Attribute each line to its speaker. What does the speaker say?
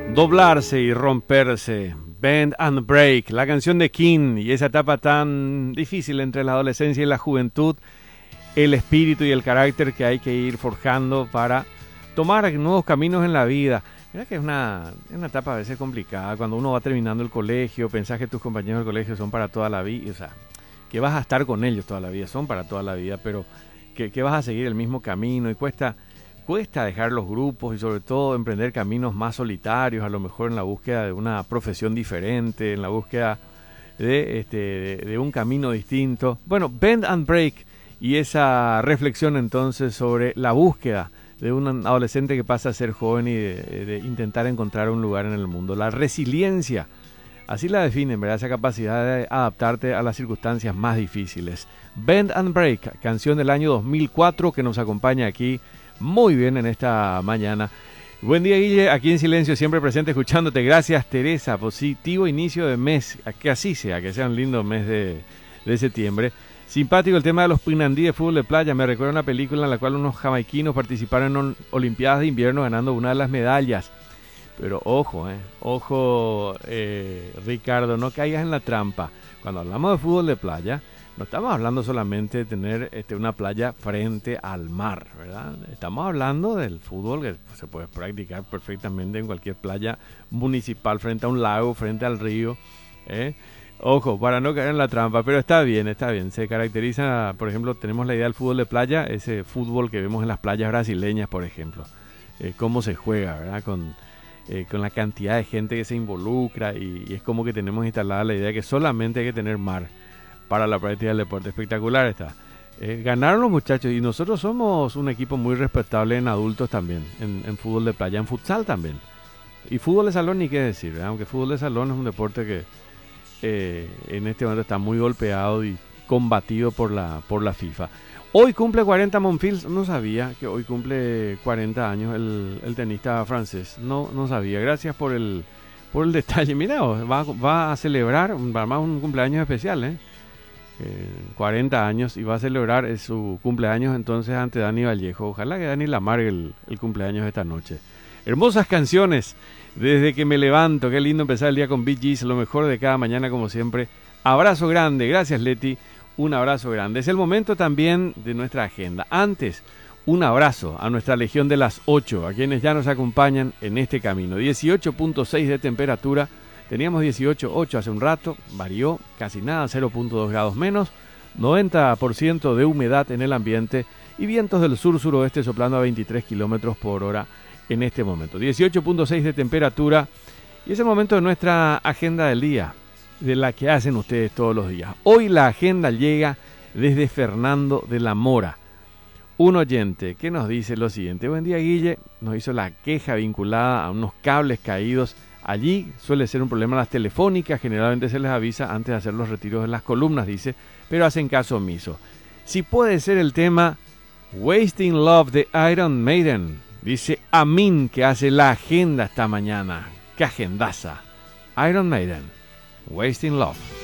Speaker 1: Doblarse y romperse, Bend and Break, la canción de King y esa etapa tan difícil entre la adolescencia y la juventud, el espíritu y el carácter que hay que ir forjando para tomar nuevos caminos en la vida. Mira que es una etapa a veces complicada, cuando uno va terminando el colegio, pensás que tus compañeros del colegio son para toda la vida, o sea, que vas a estar con ellos toda la vida, son para toda la vida, pero que vas a seguir el mismo camino y cuesta dejar los grupos y sobre todo emprender caminos más solitarios, a lo mejor en la búsqueda de una profesión diferente, en la búsqueda de un camino distinto. Bueno, Bend and Break y esa reflexión entonces sobre la búsqueda de un adolescente que pasa a ser joven y de intentar encontrar un lugar en el mundo. La resiliencia, así la definen, ¿verdad? Esa capacidad de adaptarte a las circunstancias más difíciles. Bend and Break, canción del año 2004 que nos acompaña aquí muy bien en esta mañana. Buen día, Guille, aquí en silencio, siempre presente escuchándote. Gracias, Teresa. Positivo inicio de mes, que así sea, que sea un lindo mes de septiembre. Simpático el tema de los pinandí de fútbol de playa. Me recuerda una película en la cual unos jamaiquinos participaron en Olimpiadas de invierno ganando una de las medallas. Pero ojo, Ricardo, no caigas en la trampa. Cuando hablamos de fútbol de playa, no estamos hablando solamente de tener una playa frente al mar, ¿verdad? Estamos hablando del fútbol que se puede practicar perfectamente en cualquier playa municipal, frente a un lago, frente al río. Ojo, para no caer en la trampa, pero está bien. Se caracteriza, por ejemplo, tenemos la idea del fútbol de playa, ese fútbol que vemos en las playas brasileñas, por ejemplo. Cómo se juega, ¿verdad? Con la cantidad de gente que se involucra y es como que tenemos instalada la idea de que solamente hay que tener mar para la práctica del deporte. Espectacular está. Ganaron los muchachos y nosotros somos un equipo muy respetable en adultos también, en fútbol de playa, en futsal también. Y fútbol de salón ni qué decir, ¿verdad? Aunque fútbol de salón es un deporte que en este momento está muy golpeado y combatido por la FIFA. Hoy cumple 40 Monfils, no sabía que hoy cumple 40 años el tenista francés, no sabía. Gracias por el detalle. Mira, va a celebrar un cumpleaños especial, 40 años y va a celebrar su cumpleaños entonces ante Dani Vallejo. Ojalá que Dani le amargue el cumpleaños esta noche. Hermosas canciones desde que me levanto. Qué lindo empezar el día con Bee Gees, lo mejor de cada mañana como siempre. Abrazo grande, gracias Leti, un abrazo grande. Es el momento también de nuestra agenda. Antes, un abrazo a nuestra Legión de las 8, a quienes ya nos acompañan en este camino. 18.6 de temperatura. Teníamos 18.8 hace un rato, varió casi nada, 0.2 grados menos, 90% de humedad en el ambiente y vientos del sur-suroeste soplando a 23 kilómetros por hora en este momento. 18.6 de temperatura y es el momento de nuestra agenda del día, de la que hacen ustedes todos los días. Hoy la agenda llega desde Fernando de la Mora, un oyente que nos dice lo siguiente. Buen día, Guille, nos hizo la queja vinculada a unos cables caídos. Allí suele ser un problema las telefónicas, generalmente se les avisa antes de hacer los retiros de las columnas, dice, pero hacen caso omiso. Si puede ser el tema Wasting Love de Iron Maiden, dice Amin, que hace la agenda esta mañana. ¡Qué agendaza! Iron Maiden, Wasting Love.